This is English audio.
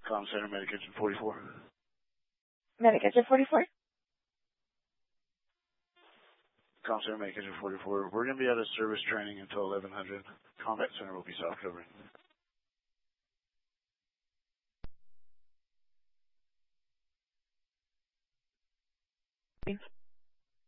Comm Center, Medic Engine 44. Medic Engine 44? Comm Center, Medic Engine 44. We're going to be out of service training until 1100. Combat Center will be soft covering.